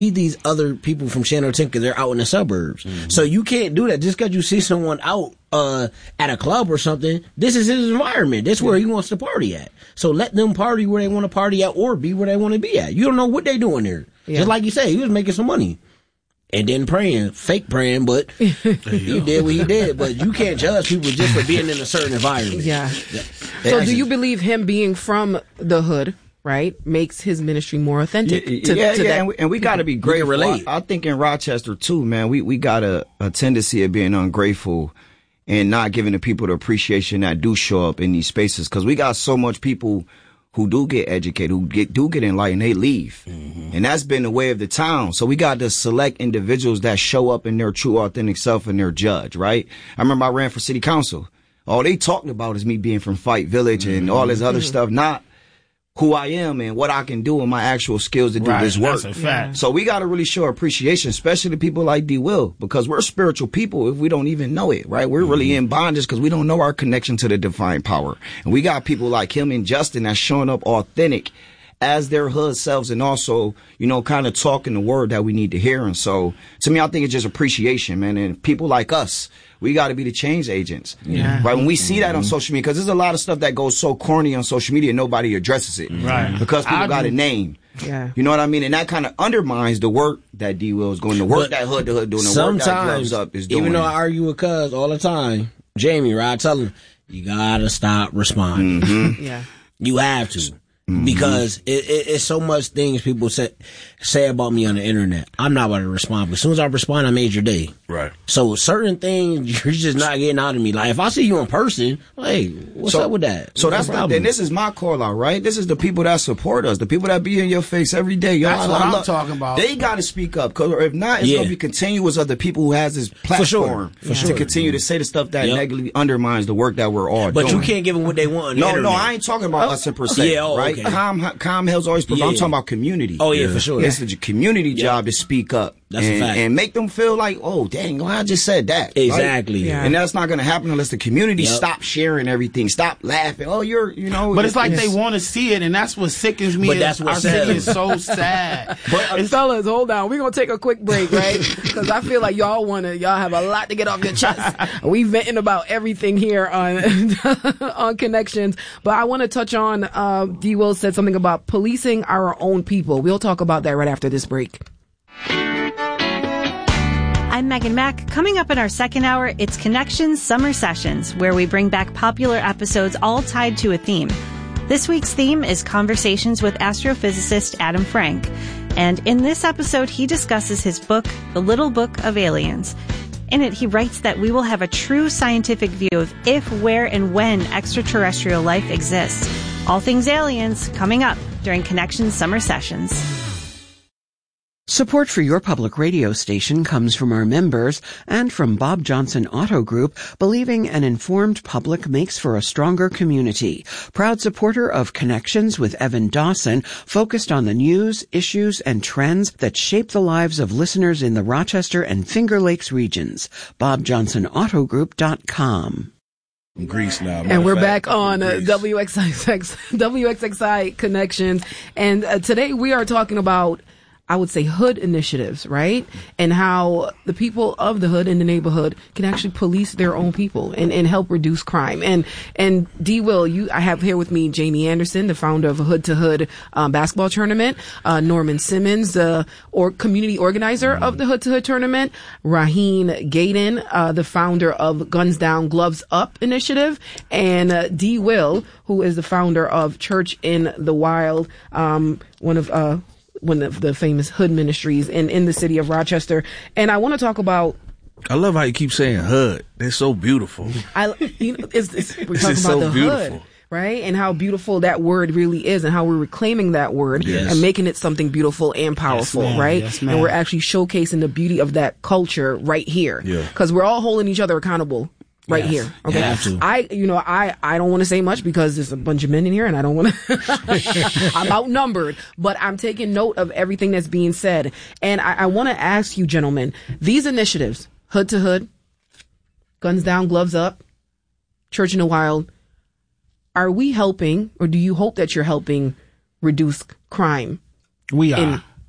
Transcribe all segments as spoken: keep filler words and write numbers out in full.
these other people from Channel ten because they're out in the suburbs. Mm-hmm. So you can't do that just because you see someone out uh, at a club or something. This is his environment. That's where he wants to party at. So let them party where they want to party at or be where they want to be at. You don't know what they doing there. Yeah. Just like you say, he was making some money. And then praying, fake praying, but he did what he did. But you can't judge people just for being in a certain environment. Yeah. So do you believe him being from the hood, right, makes his ministry more authentic? Yeah, to, yeah, to yeah. that? And we, and we got to be grateful. Relate. I, I think in Rochester, too, man, we, we got a, a tendency of being ungrateful and not giving the people the appreciation that do show up in these spaces. Because we got so much people who do get educated, who get, do get enlightened, they leave. Mm-hmm. And that's been the way of the town. So we got to select individuals that show up in their true, authentic self and their judge, right? I remember I ran for city council. All they talking about is me being from Fight Village and mm-hmm. all this other mm-hmm. stuff, not who I am and what I can do and my actual skills to do right, this work. That's a fact. So we got to really show appreciation, especially to people like D. Will, because we're spiritual people if we don't even know it, right? We're mm-hmm. really in bondage because we don't know our connection to the divine power. And we got people like him and Justin that's showing up authentic as their hood selves and also, you know, kind of talking the word that we need to hear. And so to me, I think it's just appreciation, man. And people like us, we got to be the change agents, yeah. right? When we see mm-hmm. that on social media, because there's a lot of stuff that goes so corny on social media, nobody addresses it, right? Because people I got do. a name, yeah. You know what I mean, and that kind of undermines the work that D. Will is going to work, But that hood to hood doing, the work that Gloves Up is doing. Even though I argue with Cuz all the time, Jamie, right? I tell him you gotta stop responding. Mm-hmm. yeah, you have to. Mm-hmm. Because it, it, it's so much things people say say about me on the internet. I'm not about to respond. But as soon as I respond, I made your day. Right. So certain things you're just not getting out of me. Like if I see you in person, hey, what's so, up with that? So What's that's the, then this is my call out, right? This is the people that support us, the people that be in your face every day. Y'all, That's what I I'm love, talking about. They got to speak up, because if not, it's Yeah. going to be continuous of the people who has this platform sure. For to sure. continue to say the stuff that Yep. negatively undermines the work that we're all But doing. you can't give them what they want. On the No, internet. no, I ain't talking about Oh, us in per se, yeah, oh, right? okay. Calm, calm Hell's always, Yeah. I'm talking about community. Oh yeah, for sure. It's the community job to speak up. That's a and, fact. and make them feel like, oh, dang, well, I just said that. Exactly. Right? Yeah. And that's not going to happen unless the community Yep. stop sharing everything, stop laughing. Oh, you're, you know. But it's like it's- they want to see it, and that's what sickens me. But is that's what our city sells. is so sad. But uh, fellas, hold on. We're going to take a quick break, right? Because I feel like y'all want to, y'all have a lot to get off your chest. We venting about everything here on on Connections. But I want to touch on, uh, D. Will said something about policing our own people. We'll talk about that right after this break. I'm Megan Mack. Coming up in our second hour, it's Connections Summer Sessions, where we bring back popular episodes all tied to a theme. This week's theme is conversations with astrophysicist Adam Frank. And in this episode, he discusses his book, The Little Book of Aliens. In it, he writes that we will have a true scientific view of if, where, and when extraterrestrial life exists. All things aliens coming up during Connections Summer Sessions. Support for your public radio station comes from our members and from Bob Johnson Auto Group, believing an informed public makes for a stronger community. Proud supporter of Connections with Evan Dawson, focused on the news, issues, and trends that shape the lives of listeners in the Rochester and Finger Lakes regions. bob johnson auto group dot com. Greece now. And we're back on uh, W X X, W X X I Connections. And uh, today we are talking about, I would say, hood initiatives, right? And how the people of the hood in the neighborhood can actually police their own people and, and help reduce crime. And, and D. Will, you, I have here with me Jamie Anderson, the founder of Hood to Hood um, basketball tournament, uh, Norman Simmons, the or community organizer of the Hood to Hood tournament, Raheen Gaden, uh, the founder of Guns Down, Gloves Up initiative, and uh, D. Will, who is the founder of Church in the Wild, um, one of, uh, one of the famous hood ministries in, in the city of Rochester. And I want to talk about, I love how you keep saying hood. They're so beautiful. I, you know, it's, it's, we're This talking is about so the beautiful. hood, right? And how beautiful that word really is and how we're reclaiming that word Yes. and making it something beautiful and powerful, ma'am. right? Yes, ma'am. And we're actually showcasing the beauty of that culture right here. Yeah. Cause we're all holding each other accountable. Right Yes. here. Okay. You have to. I, you know, I, I don't want to say much because there's a bunch of men in here and I don't want to, I'm outnumbered, but I'm taking note of everything that's being said. And I, I want to ask you, gentlemen, these initiatives, Hood to Hood, Guns Down, Gloves Up, Church in the Wild, are we helping, or do you hope that you're helping reduce crime? We are. In-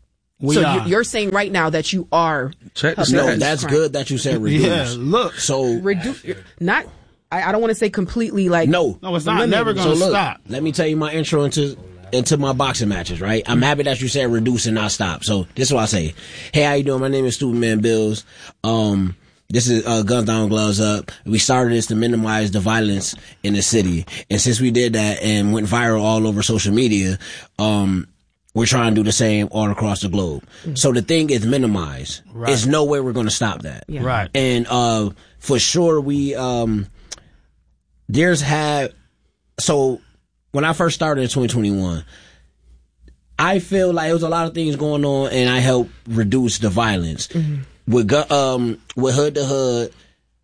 We so are. you- you're saying right now that you are. Check the No, stats. that's Crime. good that you said reduce. Yeah, look. So Reduce, not. I, I don't want to say completely like. no, No, it's not never So gonna look, stop. let me tell you my intro into into my boxing matches, right? I'm happy that you said reduce and not stop. So this is what I say. Hey, how you doing? My name is Stupid Man Bills. Um, this is uh, Guns Down, Gloves Up. We started this to minimize the violence in the city, and since we did that and went viral all over social media, um, we're trying to do the same all across the globe. So the thing is minimize. Right. There's no way we're going to stop that. Yeah. Right. And uh, for sure, we um, there's had so when I first started in twenty twenty-one, I feel like there was a lot of things going on, and I helped reduce the violence with gu- um with Hood to Hood.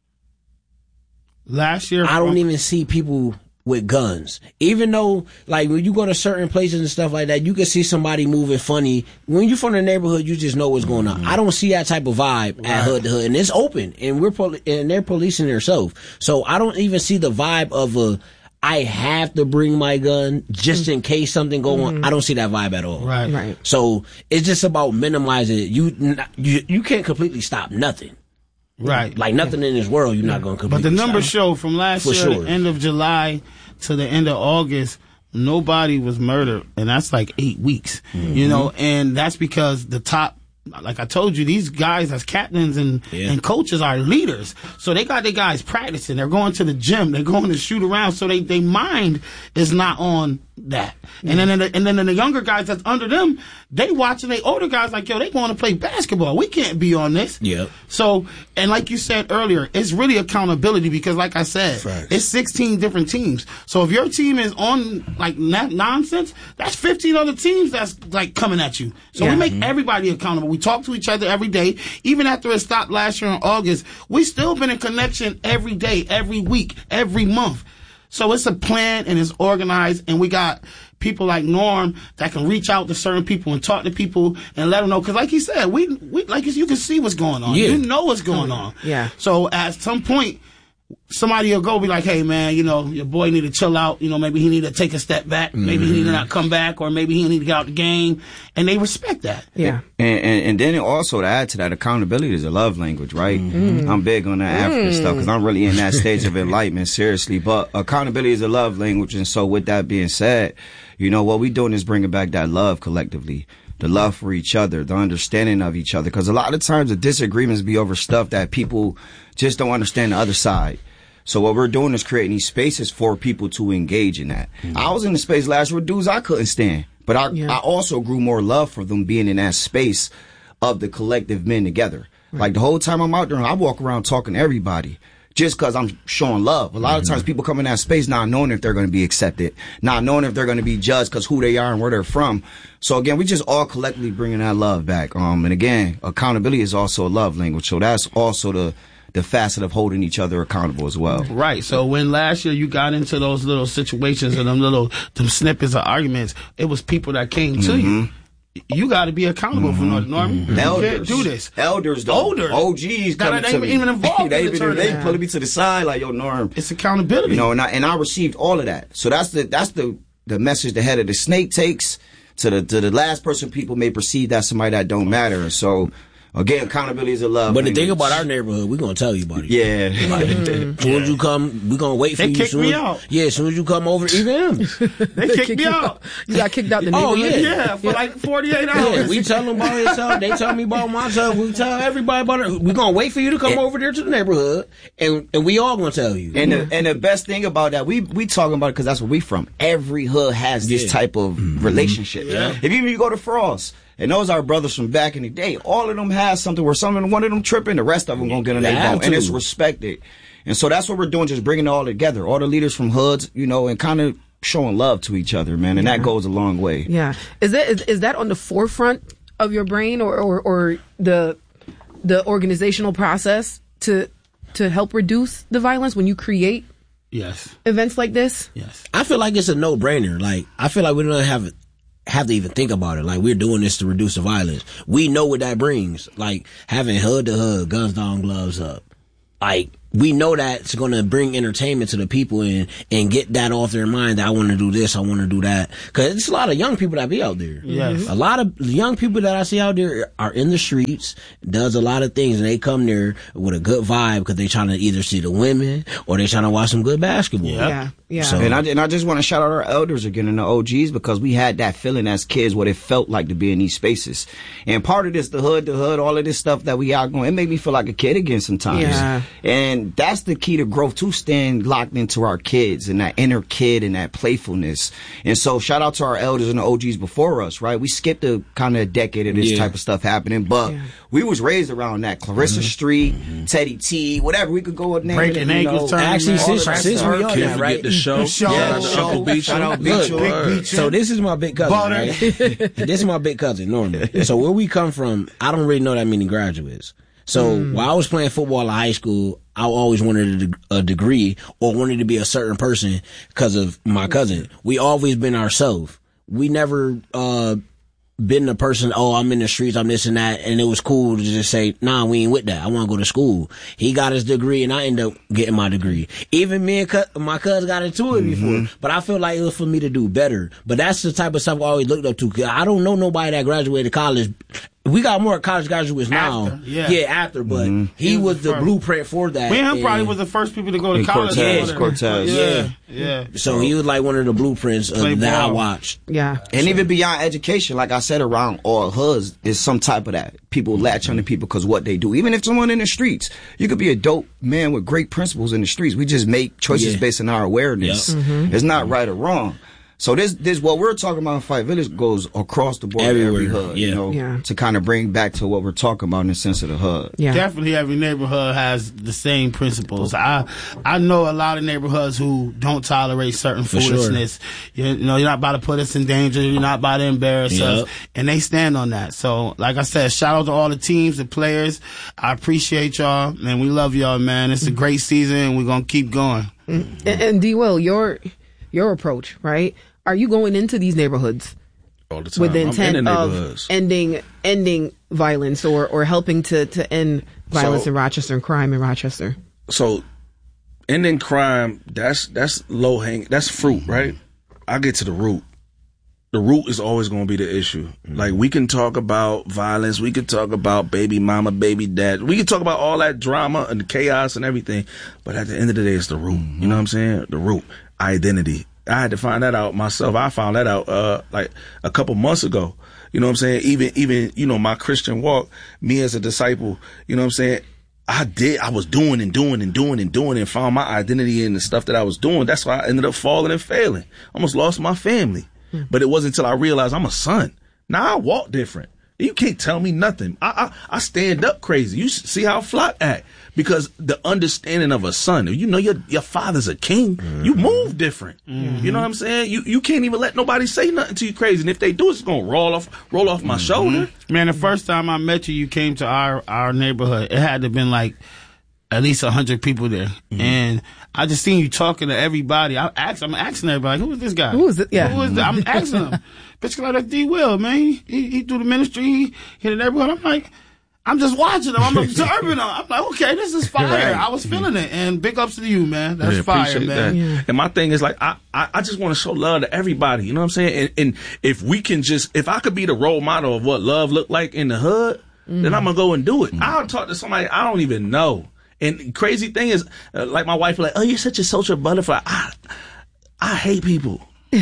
Last year, I don't from- even see people with guns. Even though, like, when you go to certain places and stuff like that, you can see somebody moving funny. When you're from the neighborhood, you just know what's going on. I don't see that type of vibe at Hood to Hood, and it's open, and we're poli- and they're policing themselves. So I don't even see the vibe of a I have to bring my gun just in case something go on. I don't see that vibe at all. Right. Right. So it's just about minimizing it. You you you can't completely stop nothing. Right. Like nothing in this world, you're not going to But completely the numbers stop. show from last For year, sure. the end of July to the end of August, nobody was murdered, and that's like eight weeks. Mm-hmm. You know, and that's because the top. Like I told you, these guys as captains and, Yeah. and coaches are leaders. So they got their guys practicing. They're going to the gym. They're going to shoot around. So they, their mind is not on that. And then, the, and then the younger guys that's under them, they watching their older guys like, yo, they want to play basketball. We can't be on this. Yep. So, and like you said earlier, it's really accountability because like I said, Facts. it's sixteen different teams. So if your team is on like na- nonsense, that's fifteen other teams that's like coming at you. So Yeah. we make everybody accountable. We talk to each other every day. Even after it stopped last year in August, we still been in connection every day, every week, every month. So it's a plan and it's organized, and we got people like Norm that can reach out to certain people and talk to people and let them know. Because like he said, we, we like you can see what's going on. Yeah. You know what's going on. Yeah. So at some point, somebody will go be like, hey man, you know, your boy need to chill out. You know, maybe he need to take a step back. Maybe he need to not come back, or maybe he need to get out the game. And they respect that. Yeah. And, and and then also to add to that, accountability is a love language, right? I'm big on that African stuff because I'm really in that stage of enlightenment, seriously. But accountability is a love language, and so with that being said, you know what we doing is bringing back that love collectively, the love for each other, the understanding of each other. Because a lot of times the disagreements be over stuff that people just don't understand the other side. So what we're doing is creating these spaces for people to engage in that. I was in the space last year with dudes I couldn't stand. But I, Yeah. I also grew more love for them being in that space of the collective men together. Like the whole time I'm out there, I walk around talking to everybody just because I'm showing love. A lot of times people come in that space not knowing if they're going to be accepted, not knowing if they're going to be judged because who they are and where they're from. So again, we just all collectively bringing that love back. Um, and again, accountability is also a love language. So that's also the the facet of holding each other accountable as well. Right. So when last year you got into those little situations and them little them snippets of arguments, it was people that came to you. You got to be accountable for Norm. Norm. You can't Elders do this. Elders, though. Older. O Gs That coming ain't to me. even involved they in the even, tournament. they pulling me to the side like, yo, Norm. It's accountability. You know, and I and I received all of that. So that's the that's the the message the head of the snake takes to the to the last person people may perceive that's somebody that don't matter. And so again, accountability is a love. But the thing language. about our neighborhood, we're going to tell you about it. yeah, As soon as you come, we're going to wait for They you. kicked soon me as- out. Yeah, as soon as you come over, even him. they kicked me out. You got kicked out the Oh, neighborhood. yeah. Yeah, for like forty-eight hours. Yeah, we tell them about himself. They tell me about myself. We tell everybody about it. We're going to wait for you to come over there to the neighborhood, and, and we all going to tell you. And the, and the best thing about that, we we talking about it because that's where we from. Every hood has this Yeah. type of relationship. If even you go to Frost, and those are brothers from back in the day, all of them have something where some of them, one of them tripping, the rest of them gonna get in They their have bone, and it's to. respected. And so that's what we're doing, just bringing it all together, all the leaders from hoods, you know, and kind of showing love to each other, man, and that goes a long way. Yeah. Is that is, is that on the forefront of your brain, or, or, or the the organizational process to to help reduce the violence when you create Yes. events like this? Yes. I feel like it's a no-brainer. Like, I feel like we don't have have to even think about it. Like, we're doing this to reduce the violence. We know what that brings. Like, having hood to hood, guns down, gloves up. Like, we know that's going to bring entertainment to the people and, and get that off their mind that I want to do this, I want to do that. Cause it's a lot of young people that be out there. Yes. A lot of young people that I see out there are in the streets, does a lot of things, and they come there with a good vibe because they trying to either see the women or they trying to watch some good basketball. Yep. Yeah. Yeah. So- And I, and I just want to shout out our elders again and the O Gs because we had that feeling as kids what it felt like to be in these spaces. And part of this, the hood, the hood, all of this stuff that we out going, it made me feel like a kid again sometimes. Yeah. And that's the key to growth, to staying locked into our kids and that inner kid and that playfulness. And so shout out to our elders and the O Gs before us, right? We skipped a kind of decade of this Yeah. type of stuff happening, but Yeah. we was raised around that. Clarissa Mm-hmm. Street, Teddy T, whatever we could go with name Breaking it, you ankles, know. turning Actually, all since, that since stuff. we on Can't that, forget right? the show. show. Shout out to Show. Uncle Beach. Shout out Look, Beach. Big Beach. So this is my big cousin, Butter. right? This is my big cousin, Norman. So where we come from, I don't really know that many graduates. So while I was playing football in high school, I always wanted a, deg- a degree or wanted to be a certain person because of my cousin. We always been ourselves. We never uh been the person, oh, I'm in the streets, I'm this and that, and it was cool to just say, nah, we ain't with that. I want to go to school. He got his degree, and I ended up getting my degree. Even me and cu- my cousin got into it Mm-hmm. before, but I feel like it was for me to do better. But that's the type of stuff I always looked up to. 'Cause I don't know nobody that graduated college. We got more college graduates now. After, yeah. after, but Mm-hmm. he He was was the the first. blueprint for that. Me and him and- probably was the first people to go to And college. Cortez, together. Cortez. Yeah, yeah. So he was like one of the blueprints Play of that I ball. watched. Yeah. And even beyond education, like I said, around all hoods is some type of that. People latch on to people because what they do. Even if someone in the streets, you could be a dope man with great principles in the streets. We just make choices Yeah. based on our awareness. Yep. It's not right or wrong. So this, this what we're talking about in Fight Village goes across the board, Everywhere, every hood, yeah. you know, Yeah. to kind of bring back to what we're talking about in the sense of the hood. Yeah. Definitely every neighborhood has the same principles. I I know a lot of neighborhoods who don't tolerate certain For sure. foolishness. You, you know, you're not about to put us in danger. You're not about to embarrass us. Yep. And they stand on that. So, like I said, shout out to all the teams, the players. I appreciate y'all, and we love y'all, man. It's a great season, and we're going to keep going. And, and D. Will, your your approach, right? Are you going into these neighborhoods All the time. with the I'm intent in the of neighborhoods. ending ending violence or, or helping to, to end violence So- in Rochester and crime in Rochester? So, ending crime, that's that's low hang, that's fruit, right? I get to the root. The root is always going to be the issue. Like, we can talk about violence, we can talk about baby mama, baby dad, we can talk about all that drama and the chaos and everything, but at the end of the day, it's the root. You know what I'm saying? The root, identity. I had to find that out myself. I found that out uh like a couple months ago. You know what I'm saying? Even even you know my Christian walk, me as a disciple. You know what I'm saying? I did. I was doing and doing and doing and doing and found my identity in the stuff that I was doing. That's why I ended up falling and failing. Almost lost my family. But it wasn't until I realized I'm a son. Now I walk different. You can't tell me nothing. I I, I stand up crazy. You see how Flock act. Because the understanding of a son, you know your your father's a king. Mm-hmm. You move different. Mm-hmm. You know what I'm saying? You you can't even let nobody say nothing to you crazy. And if they do, it's gonna roll off roll off my mm-hmm. shoulder. Man, the first time I met you, you came to our, our neighborhood. It had to have been like at least a hundred people there. Mm-hmm. And I just seen you talking to everybody. I asked, I'm asking everybody, who is this guy? Who is it? Yeah. Who is that? I'm asking him. Bitch, like that's D. Will, man. He, he, he do the ministry. He hit the neighborhood. I'm like, I'm just watching him. I'm observing him. I'm like, okay, this is fire. Right. I was feeling it. And big ups to you, man. That's yeah, fire, man. Yeah. And my thing is like, I, I, I just want to show love to everybody. You know what I'm saying? And, and if we can just, if I could be the role model of what love looked like in the hood, mm. then I'm going to go and do it. Mm. I'll talk to somebody I don't even know. And crazy thing is, uh, like my wife was like, oh, you're such a social butterfly. I, I hate people.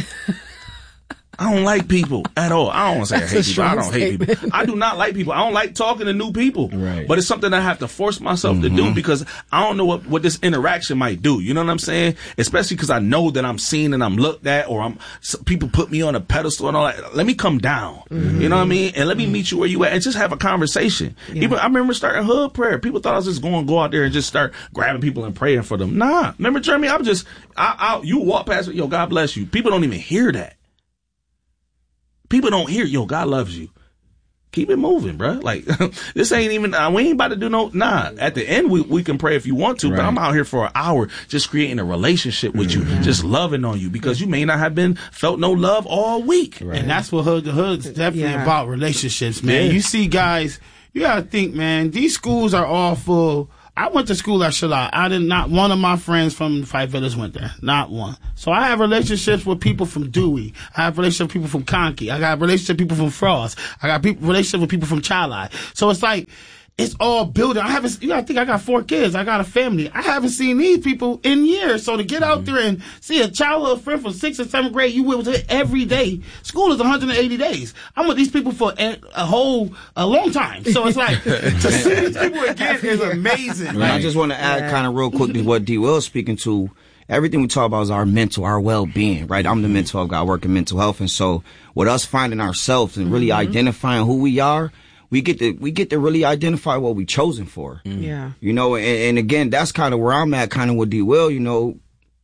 I don't like people at all. I don't want to say I hate people. I don't hate people. I do not like people. I don't like talking to new people. Right. But it's something I have to force myself mm-hmm. to do because I don't know what, what this interaction might do. You know what I'm saying? Especially because I know that I'm seen and I'm looked at, or I'm so people put me on a pedestal and all that. Let me come down. Mm-hmm. You know what I mean? And let me meet you where you at and just have a conversation. Yeah. Even I remember starting hood prayer. People thought I was just going to go out there and just start grabbing people and praying for them. Nah. Remember, Jeremy? I'm just I, I you walk past me, yo, God bless you. People don't even hear that. People don't hear, yo, God loves you. Keep it moving, bro. Like, this ain't even, uh, we ain't about to do no, nah. At the end, we, we can pray if you want to, right. But I'm out here for an hour just creating a relationship with mm-hmm. you, just loving on you because you may not have been, felt no love all week. Right. And that's what Hood to Hood's definitely yeah. about relationships, man. Yeah. You see guys, you gotta think, man, these schools are all full I went to school at Shalai. I did not one of my friends from Fife Village went there. Not one. So I have relationships with people from Dewey. I have relationships with people from Conkey. I got relationships with people from Frost. I got people, relationships with people from Chili. So it's like, it's all building. I haven't, you gotta think I got four kids. I got a family. I haven't seen these people in years. So to get out there and see a childhood friend from sixth or seventh grade, you with it every day. School is one hundred eighty days. I'm with these people for a, a whole, a long time. So it's like, to see these people again is amazing. Right. I just want to add kind of real quickly what D. Will's speaking to. Everything we talk about is our mental, our well-being, right? I'm the mental health guy. I work in mental health. And so with us finding ourselves and really mm-hmm. identifying who we are, we get to we get to really identify what we chosen for. Mm. Yeah. You know, and, and again, that's kind of where I'm at, kind of with D. Will. You know,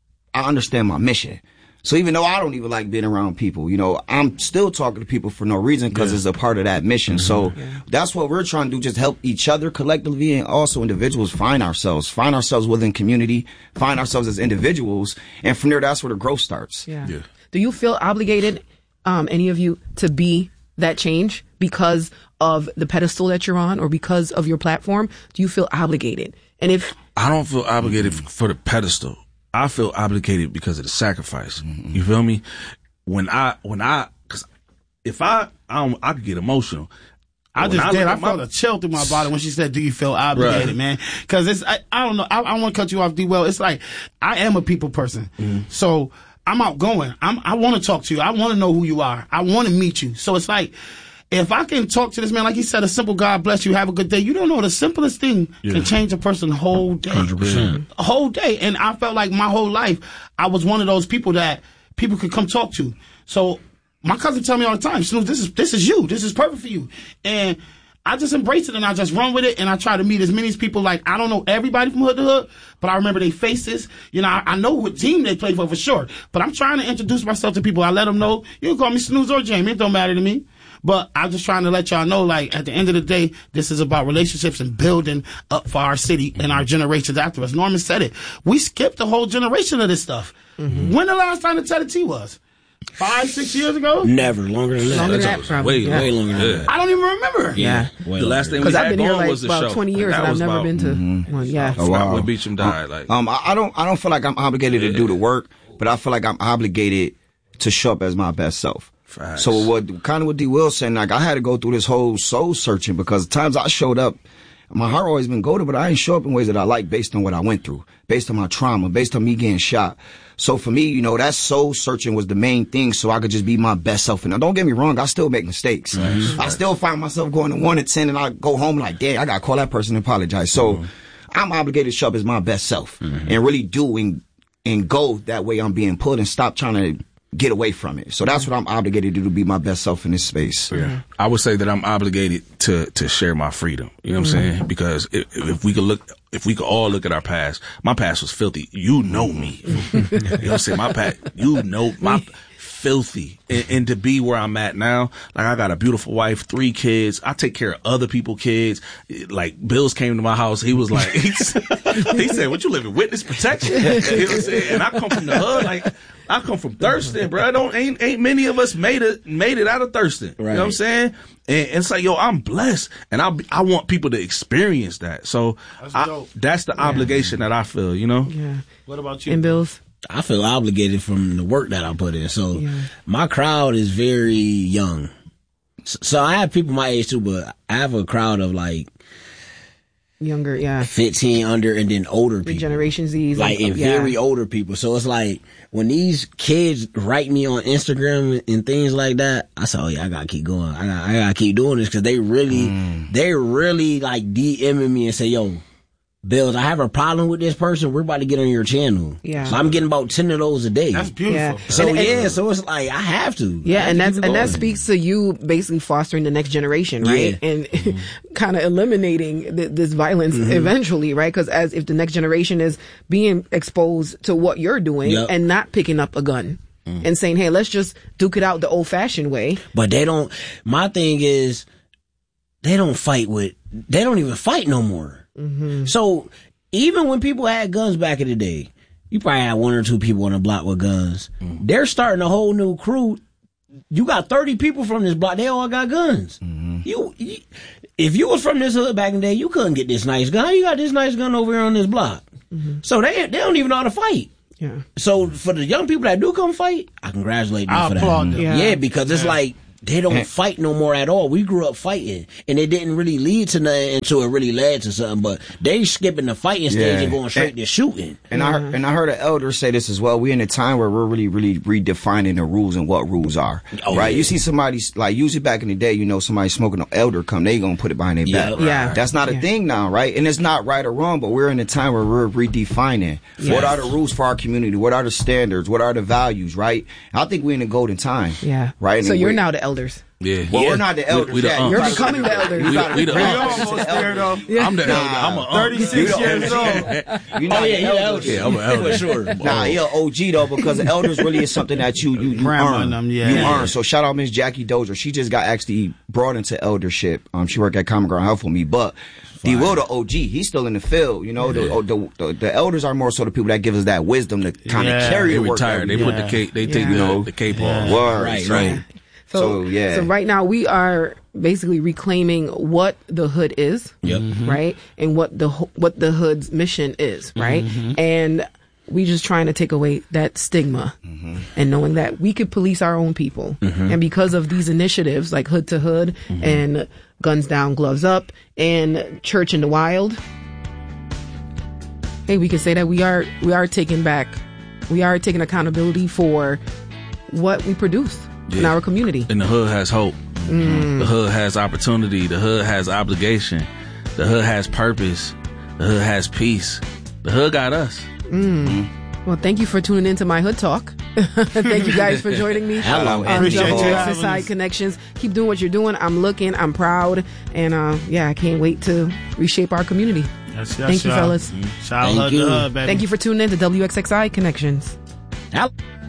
I understand my mission. So even though I don't even like being around people, you know, I'm still talking to people for no reason because yeah. it's a part of that mission. Mm-hmm. So yeah. that's what we're trying to do, just help each other collectively and also individuals find ourselves, find ourselves within community, find ourselves as individuals. And from there, that's where the growth starts. Yeah. yeah. Do you feel obligated, um, any of you, to be that change because of the pedestal that you're on or because of your platform? Do you feel obligated? And if I don't feel obligated mm-hmm. for the pedestal, I feel obligated because of the sacrifice. Mm-hmm. You feel me? When I, when I, cause if I, I don't, I could get emotional. I just I did. I felt my, a chill through my body when she said, "Do you feel obligated, right. man?" Because it's, I, I don't know. I, I want to cut you off, D. Well. It's like I am a people person, mm-hmm. so I'm outgoing. I'm, I want to talk to you. I want to know who you are. I want to meet you. So it's like, if I can talk to this man, like he said, a simple God bless you, have a good day. You don't know the simplest thing yeah. can change a person's whole day. one hundred percent. A whole day. And I felt like my whole life, I was one of those people that people could come talk to. So my cousin tell me all the time, Snoop, this is, this is you. This is perfect for you. And I just embrace it and I just run with it and I try to meet as many people. Like, I don't know everybody from hood to hood, but I remember their faces. You know, I, I know what team they play for for sure. But I'm trying to introduce myself to people. I let them know, you can call me Snooze or Jamie. It don't matter to me. But I'm just trying to let y'all know, like, at the end of the day, this is about relationships and building up for our city and our generations after us. Norman said it. We skipped a whole generation of this stuff. Mm-hmm. When the last time the Teddy T was? Five, six years ago? Never. Longer than that. Longer than that, probably. Way, yeah. way longer than that. I don't even remember. Yeah. yeah. The last thing we had I've been going here like was the about show. twenty years and, and I've never about, been to mm-hmm. one. Yeah. Oh, wow. When Beecham died. Like, um, I, I don't, I don't feel like I'm obligated yeah. to do the work, but I feel like I'm obligated to show up as my best self. Facts. So what, kind of what D. Will said, like, I had to go through this whole soul searching because the times I showed up, my heart always been golden, but I ain't show up in ways that I like based on what I went through, based on my trauma, based on me getting shot. So for me, you know, that soul searching was the main thing so I could just be my best self. And now, don't get me wrong, I still make mistakes. Mm-hmm. I still find myself going to one to ten and I go home like, damn, I got to call that person and apologize. So mm-hmm. I'm obligated to show up as my best self mm-hmm. and really do and, and go that way I'm being pulled and stop trying to get away from it. So that's what I'm obligated to do, to be my best self in this space. Yeah. I would say that I'm obligated to, to share my freedom. You know what mm-hmm. I'm saying? Because if, if we could look, if we could all look at our past, my past was filthy. You know me. You know what I'm saying? My past, you know, my filthy. And, and to be where I'm at now, like I got a beautiful wife, three kids. I take care of other people's kids. Like Bills came to my house. He was like, he said, what you live in witness protection? You know what I'm saying? And I come from the hood, like, I come from Thurston, bro. I don't ain't ain't many of us made it made it out of Thurston. Right. You know what I'm saying? And, and it's like, yo, I'm blessed, and I I want people to experience that. So that's, I, that's the yeah. obligation that I feel. You know. Yeah. What about you? And Bills? I feel obligated from the work that I put in. So yeah. my crowd is very young. So I have people my age too, but I have a crowd of like. Younger, yeah. fifteen under and then older people. Generation Z's. Like, and yeah. very older people. So it's like, when these kids write me on Instagram and things like that, I say, oh yeah, I gotta keep going. I gotta, I gotta keep doing this because they really, mm. they really like DMing me and say, yo, Bills, I have a problem with this person. We're about to get on your channel. Yeah. So I'm getting about ten of those a day. That's beautiful. Yeah. So and, yeah, and, so it's like, I have to. Yeah, have and to that's, and that speaks to you basically fostering the next generation, right? Yeah. And mm-hmm. kind of eliminating th- this violence mm-hmm. eventually, right? Because as if the next generation is being exposed to what you're doing yep. and not picking up a gun. Mm-hmm. And saying, hey, let's just duke it out the old fashioned way. But they don't, my thing is, they don't fight with, they don't even fight no more. Mm-hmm. So, even when people had guns back in the day, you probably had one or two people on the block with guns. Mm-hmm. They're starting a whole new crew. You got thirty people from this block. They all got guns. Mm-hmm. You, you, if you was from this hood back in the day, you couldn't get this nice gun. How you got this nice gun over here on this block? Mm-hmm. So they they don't even know how to fight. Yeah. So for the young people that do come fight, I congratulate them I for applaud that. them. Yeah. yeah, because it's yeah. like they don't fight no more at all. We grew up fighting, and it didn't really lead to nothing until it really led to something. But they skipping the fighting stage yeah. and going straight and, to shooting. And mm-hmm. I and I heard an elder say this as well. We're in a time where we're really, really redefining the rules and what rules are. Oh, right? Yeah. You see somebody like usually back in the day, you know, somebody smoking an elder come, they gonna put it behind their yeah. back. Yeah, that's not a yeah. thing now, right? And it's not right or wrong, but we're in a time where we're redefining yes. what are the rules for our community, what are the standards, what are the values, right? I think we're in a golden time. Yeah, right. So and you're now the elders. Yeah. Well, yeah. we're not the elders. We, we the yeah, you're becoming the elders. We, we the almost there, though. Yeah. I'm the elder. I'm a thirty-six years old. You're not oh, yeah, the you're elders. Yeah, I'm an elder. For sure. Nah, you're an O G, though, because the elders really is something that you, you, you earn. Them, yeah. You earn. So shout out Miss Jackie Dozier. She just got actually brought into eldership. Um, She worked at Common Ground Health with me, but D. Will, the O G, he's still in the field. You know, yeah. the, the, the the elders are more so the people that give us that wisdom to kind of yeah. carry they the work. Retire. They yeah. put the cape. They take yeah. the, the cape yeah. off. Word. Right, right. right. So, so yeah. So right now we are basically reclaiming what the hood is, yep. mm-hmm. right, and what the what the hood's mission is, right, mm-hmm. and we just trying to take away that stigma mm-hmm. and knowing that we could police our own people, mm-hmm. and because of these initiatives like Hood to Hood mm-hmm. and Guns Down, Gloves Up, and Church in the Wild, hey, we can say that we are we are taking back, we are taking accountability for what we produce. Yeah. In our community. And the hood has hope. Mm. The hood has opportunity. The hood has obligation. The hood has purpose. The hood has peace. The hood got us. Mm. Mm. Well, thank you for tuning into my Hood Talk. Thank you guys for joining me. Hello. Um, Appreciate you. X X I Connections. Keep doing what you're doing. I'm looking. I'm proud. And uh, yeah, I can't wait to reshape our community. Yes, yes, thank you, y'all. fellas. Shout out to the hood, baby. Thank you for tuning in to W X X I Connections. Hello.